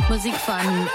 Musik von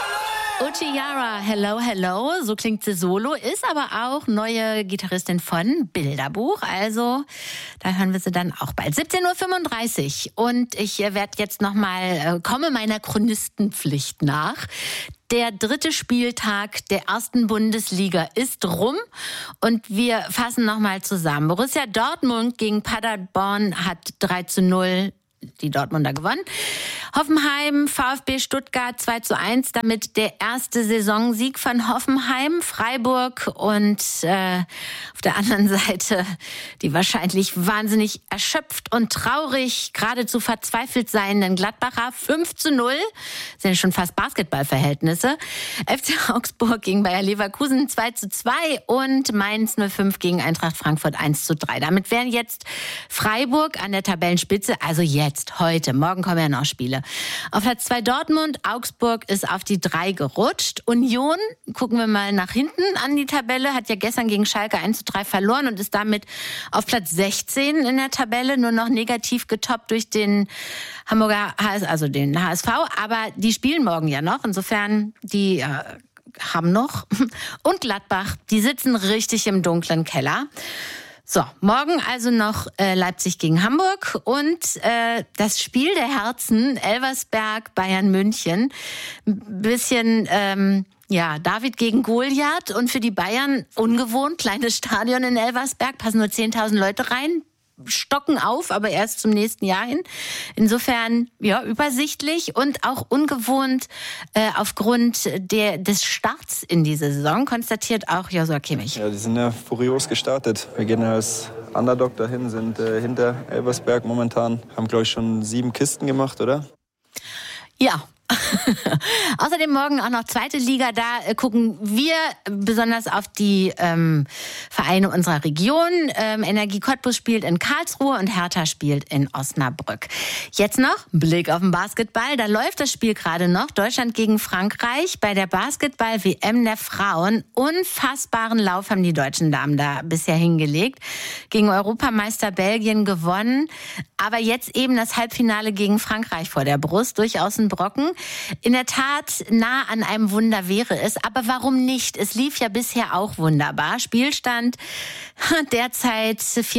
Uchiara, Hello, Hello, so klingt sie solo, ist aber auch neue Gitarristin von Bilderbuch, also da hören wir sie dann auch bald. 17.35 Uhr und ich werde jetzt nochmal, komme meiner Chronistenpflicht nach. Der 3. Spieltag der 1. Bundesliga ist rum und wir fassen nochmal zusammen. Borussia Dortmund gegen Paderborn hat 3:0 die Dortmunder gewonnen. Hoffenheim, VfB Stuttgart 2:1, damit der erste Saisonsieg von Hoffenheim. Freiburg und auf der anderen Seite die wahrscheinlich wahnsinnig erschöpft und traurig, geradezu verzweifelt seienden Gladbacher 5:0. Das sind schon fast Basketballverhältnisse. FC Augsburg gegen Bayer Leverkusen 2:2 und Mainz 05 gegen Eintracht Frankfurt 1:3. Damit wären jetzt Freiburg an der Tabellenspitze, also jetzt, heute, morgen kommen ja noch Spiele. Auf Platz 2 Dortmund, Augsburg ist auf die 3 gerutscht. Union, gucken wir mal nach hinten an die Tabelle, hat ja gestern gegen Schalke 1:3 verloren und ist damit auf Platz 16 in der Tabelle, nur noch negativ getoppt durch den Hamburger HSV, also den HSV, aber die spielen morgen ja noch, insofern die haben noch. Und Gladbach, die sitzen richtig im dunklen Keller. So, morgen also noch Leipzig gegen Hamburg und das Spiel der Herzen, Elversberg, Bayern München. Ein bisschen, David gegen Goliath und für die Bayern ungewohnt, kleines Stadion in Elversberg, passen nur 10.000 Leute rein. Stocken auf, aber erst zum nächsten Jahr hin. Insofern, ja, übersichtlich und auch ungewohnt aufgrund des Starts in diese Saison, konstatiert auch Joshua Kimmich. Ja, die sind ja furios gestartet. Wir gehen als Underdog dahin, sind hinter Elversberg momentan, haben, glaube ich, schon 7 Kisten gemacht, oder? Ja. Außerdem morgen auch noch 2. Liga. Da gucken wir besonders auf die Vereine unserer Region. Energie Cottbus spielt in Karlsruhe und Hertha spielt in Osnabrück. Jetzt noch Blick auf den Basketball. Da läuft das Spiel gerade noch. Deutschland gegen Frankreich bei der Basketball-WM der Frauen. Unfassbaren Lauf haben die deutschen Damen da bisher hingelegt. Gegen Europameister Belgien gewonnen. Aber jetzt eben das Halbfinale gegen Frankreich vor der Brust. Durchaus ein Brocken. In der Tat, nah an einem Wunder wäre es. Aber warum nicht? Es lief ja bisher auch wunderbar. Spielstand derzeit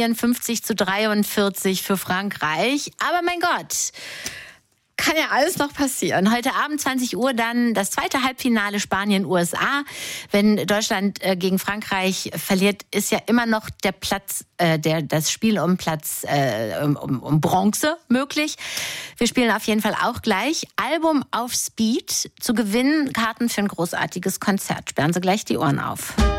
54:43 für Frankreich. Aber mein Gott, kann ja alles noch passieren. Heute Abend 20 Uhr dann das zweite Halbfinale Spanien-USA. Wenn Deutschland gegen Frankreich verliert, ist ja immer noch der Platz, das Spiel um Platz, um Bronze möglich. Wir spielen auf jeden Fall auch gleich. Album auf Speed zu gewinnen. Karten für ein großartiges Konzert. Sperren Sie gleich die Ohren auf.